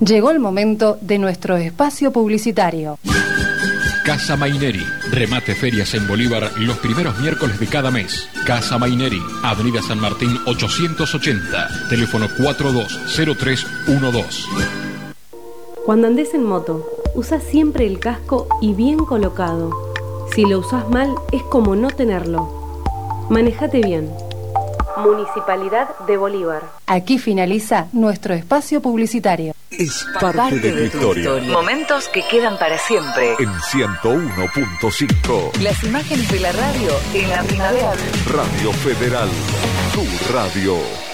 Llegó el momento de nuestro espacio publicitario. Casa Maineri. Remate ferias en Bolívar los primeros miércoles de cada mes. Casa Maineri, Avenida San Martín 880. Teléfono 420312. Cuando andes en moto, usa siempre el casco y bien colocado. Si lo usas mal, es como no tenerlo. Manejate bien. Municipalidad de Bolívar. Aquí finaliza nuestro espacio publicitario. Es parte de tu historia. Momentos que quedan para siempre. En 101.5. Las imágenes de la radio en la primavera. Radio Federal. Tu radio.